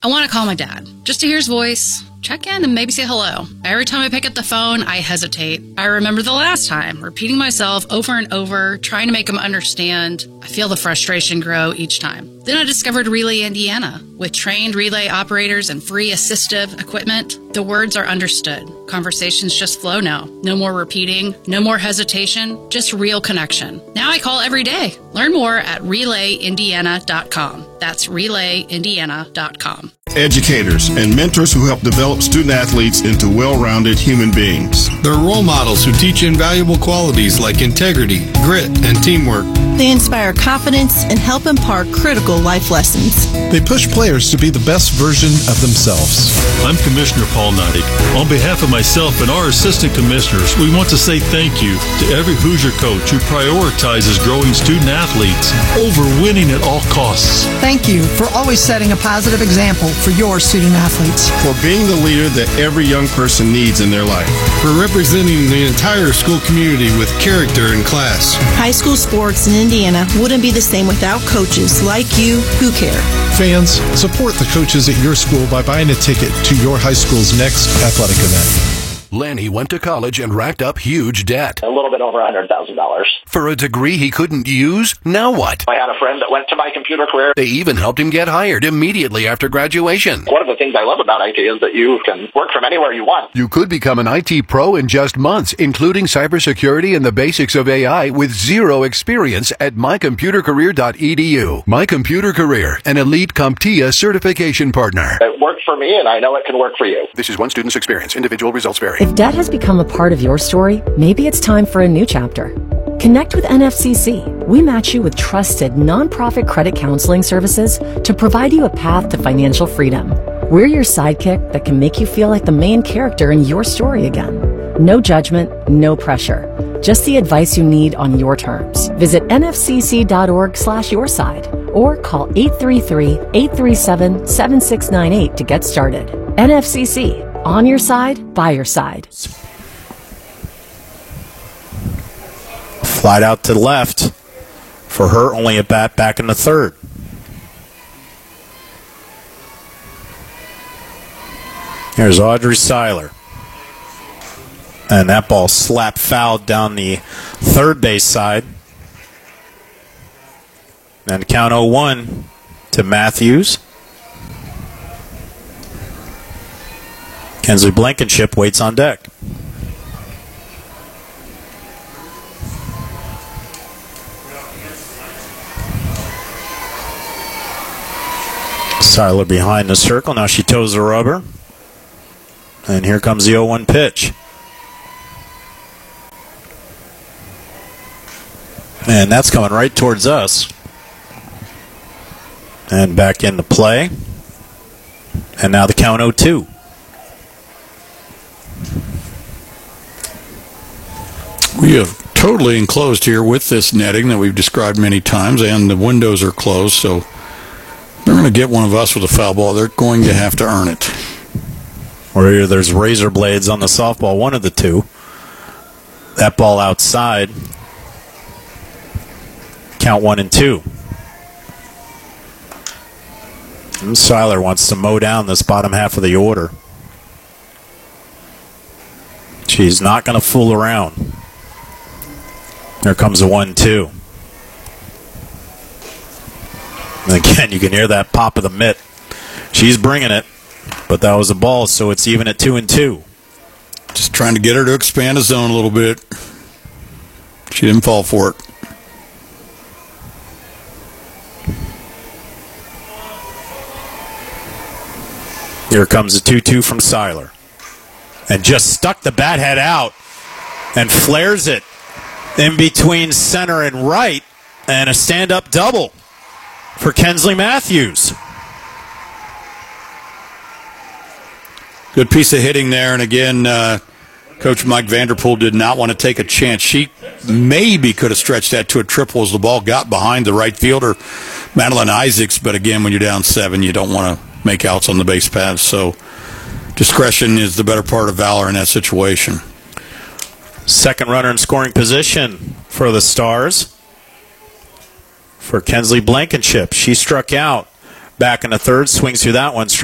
I want to call my dad, just to hear his voice, check in, and maybe say hello. Every time I pick up the phone, I hesitate. I remember the last time, repeating myself over and over, trying to make him understand. I feel the frustration grow each time. Then I discovered Relay Indiana. With trained relay operators and free assistive equipment, the words are understood. Conversations just flow now. No more repeating, no more hesitation, just real connection. Now I call every day. Learn more at relayindiana.com. That's relayindiana.com. Educators and mentors who help develop student athletes into well-rounded human beings. They're role models who teach invaluable qualities like integrity, grit, and teamwork. They inspire confidence and help impart critical life lessons. They push players to be the best version of themselves. I'm Commissioner Paul Neidig. On behalf of myself and our assistant commissioners, we want to say thank you to every Hoosier coach who prioritizes growing student athletes over winning at all costs. Thank you for always setting a positive example for your student athletes. For being the leader that every young person needs in their life. For representing the entire school community with character and class. High school sports in Indiana wouldn't be the same without coaches like you who care. Fans, support the coaches at your school by buying a ticket to your high school's next athletic event. Lanny went to college and racked up huge debt. A little bit over $100,000. For a degree he couldn't use? Now what? I had a friend that went to My Computer Career. They even helped him get hired immediately after graduation. One of the things I love about IT is that you can work from anywhere you want. You could become an IT pro in just months, including cybersecurity and the basics of AI with zero experience at mycomputercareer.edu. My Computer Career, an elite CompTIA certification partner. It worked for me, and I know it can work for you. This is one student's experience. Individual results vary. If debt has become a part of your story, maybe it's time for a new chapter. Connect with NFCC. We match you with trusted nonprofit credit counseling services to provide you a path to financial freedom. We're your sidekick that can make you feel like the main character in your story again. No judgment, no pressure. Just the advice you need on your terms. Visit nfcc.org/yourside or call 833-837-7698 to get started. NFCC. On your side, by your side. Flied out to the left. For her, only a bat back in the third. Here's Audrey Seiler. And that ball slapped foul down the third base side. And count 0-1 to Matthews. Kensley Blankenship waits on deck. Seiler behind the circle. Now she toes the rubber. And here comes the 0-1 pitch. And that's coming right towards us. And back into play. And now the count 0-2. We have totally enclosed here with this netting that we've described many times, and the windows are closed, so they're going to get one of us with a foul ball. They're going to have to earn it. Or here there's razor blades on the softball, one of the two. That ball outside. Count 1-2. And Seiler wants to mow down this bottom half of the order. She's not going to fool around. There comes a 1-2. And again, you can hear that pop of the mitt. She's bringing it, but that was a ball, so it's even at 2-2. Just trying to get her to expand the zone a little bit. She didn't fall for it. Here comes a 2-2 from Seiler. And just stuck the bat head out and flares it in between center and right, and a stand-up double for Kensley Matthews. Good piece of hitting there, and again, Coach Mike Vanderpool did not want to take a chance. She maybe could have stretched that to a triple as the ball got behind the right fielder, Madeline Isaacs, but again, when you're down 7, you don't want to make outs on the base paths, so discretion is the better part of valor in that situation. Second runner in scoring position for the Stars. For Kensley Blankenship. She struck out back in the third, swings through that one.